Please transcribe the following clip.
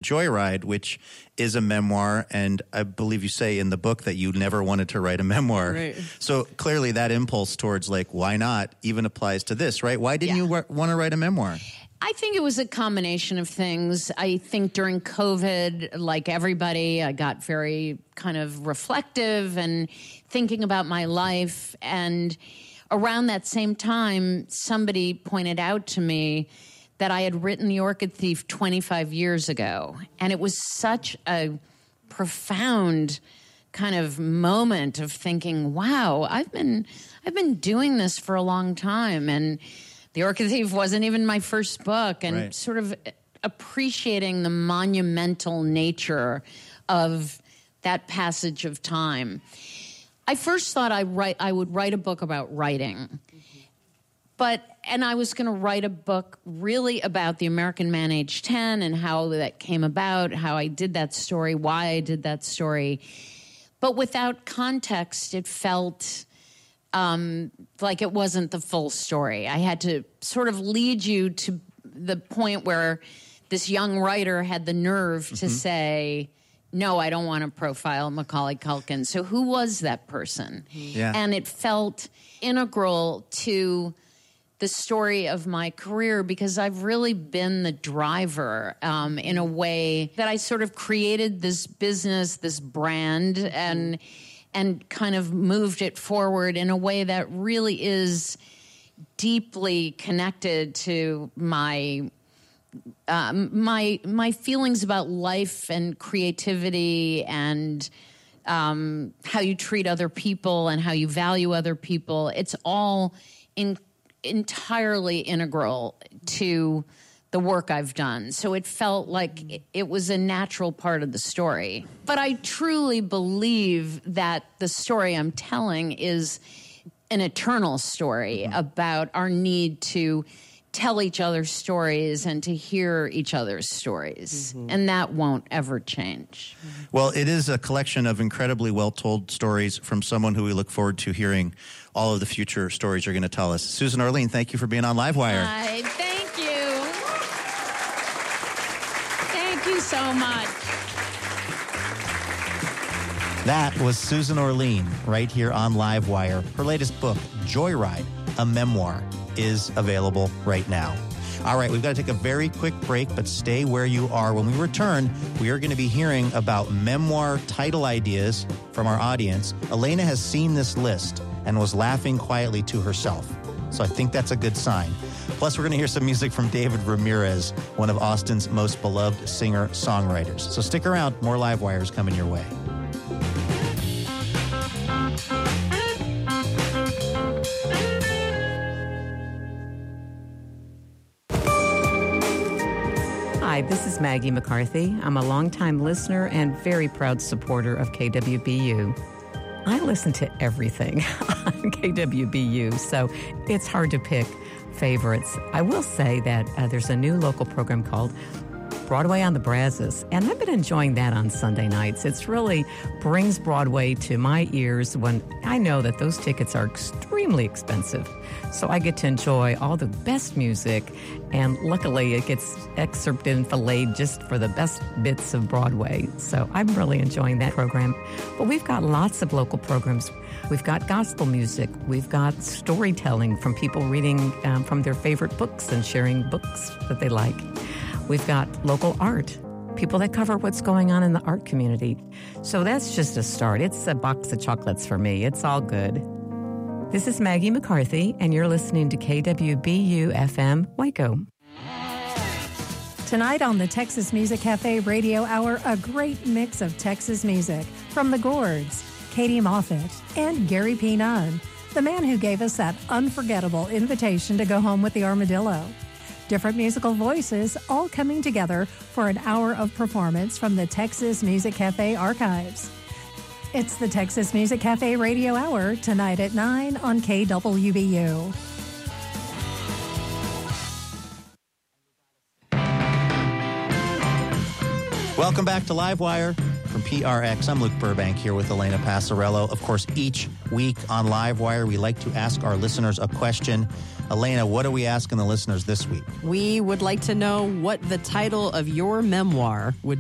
Joyride, which is a memoir, and I believe you say in the book that you never wanted to write a memoir. Right. So clearly that impulse towards, like, why not, even applies to this, right? Why didn't you want to write a memoir? I think it was a combination of things. I think during COVID, like everybody, I got very kind of reflective and thinking about my life. And around that same time, somebody pointed out to me that I had written The Orchid Thief 25 years ago. And it was such a profound kind of moment of thinking, wow, I've been doing this for a long time. And The Orchid Thief wasn't even my first book, and sort of appreciating the monumental nature of that passage of time. I first thought I would write a book about writing, and I was going to write a book really about the American Man Age 10 and how that came about, how I did that story, why I did that story. But without context, it felt like it wasn't the full story. I had to sort of lead you to the point where this young writer had the nerve to say, no, I don't want to profile Macaulay Culkin. So who was that person? Yeah. And it felt integral to the story of my career because I've really been the driver in a way that I sort of created this business, this brand, and kind of moved it forward in a way that really is deeply connected to my feelings about life and creativity and how you treat other people and how you value other people. It's all entirely integral to the work I've done. So it felt like it was a natural part of the story. But I truly believe that the story I'm telling is an eternal story about our need to tell each other's stories and to hear each other's stories. And that won't ever change. Well, it is a collection of incredibly well-told stories from someone who we look forward to hearing all of the future stories you're going to tell us. Susan Orlean, thank you for being on Livewire. Thank you. Thank you so much. That was Susan Orlean right here on Livewire. Her latest book, Joyride, a memoir, is available right now. All right, we've got to take a very quick break, but stay where you are. When we return, we are going to be hearing about memoir title ideas from our audience. Elena has seen this list and was laughing quietly to herself. So I think that's a good sign. Plus, we're going to hear some music from David Ramirez, one of Austin's most beloved singer-songwriters. So stick around. More Livewire is coming your way. Hi, this is Maggie McCarthy. I'm a longtime listener and very proud supporter of KWBU. I listen to everything on KWBU, so it's hard to pick favorites. I will say that there's a new local program called Broadway on the Brazos, and I've been enjoying that on Sunday nights. It's really brings Broadway to my ears when I know that those tickets are extremely expensive. So I get to enjoy all the best music, and luckily it gets excerpted and filleted just for the best bits of Broadway. So I'm really enjoying that program. But we've got lots of local programs. We've got gospel music. We've got storytelling from people reading from their favorite books and sharing books that they like. We've got local art, people that cover what's going on in the art community. So that's just a start. It's a box of chocolates for me. It's all good. This is Maggie McCarthy, and you're listening to KWBU-FM Waco. Tonight on the Texas Music Cafe Radio Hour, a great mix of Texas music from the Gourds, Katie Moffitt, and Gary P. Nunn, the man who gave us that unforgettable invitation to go home with the armadillo. Different musical voices all coming together for an hour of performance from the Texas Music Cafe archives. It's the Texas Music Cafe Radio Hour, tonight at 9 on KWBU. Welcome back to Livewire from PRX. I'm Luke Burbank here with Elena Passarello. Of course, each week on Livewire, we like to ask our listeners a question. Elena, what are we asking the listeners this week? We would like to know what the title of your memoir would